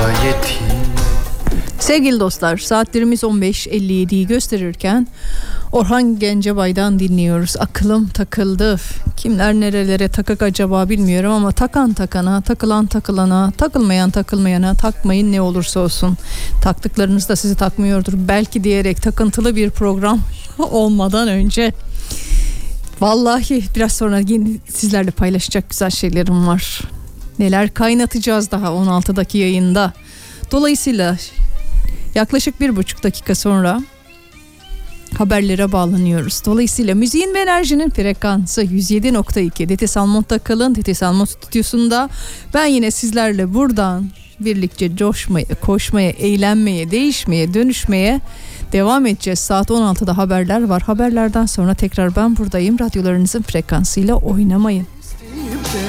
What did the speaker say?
Sevgili dostlar, saatlerimiz 15.57'yi gösterirken Orhan Gencebay'dan dinliyoruz. Akılım takıldı. Kimler nerelere takık acaba bilmiyorum ama takan takana, takılan takılana, takılmayan takılmayana takmayın ne olursa olsun. Taktıklarınız da sizi takmıyordur belki diyerek takıntılı bir program olmadan önce. Vallahi biraz sonra yine sizlerle paylaşacak güzel şeylerim var. Neler kaynatacağız daha 16'daki yayında. Dolayısıyla yaklaşık 1,5 dakika sonra haberlere bağlanıyoruz. Dolayısıyla müziğin ve enerjinin frekansı 107.2. Teti Salmont'ta kalın. Teti Salmont stüdyosunda. Ben yine sizlerle buradan birlikte coşmaya, koşmaya, eğlenmeye, değişmeye, dönüşmeye devam edeceğiz. Saat 16'da haberler var. Haberlerden sonra tekrar ben buradayım. Radyolarınızın frekansıyla oynamayın.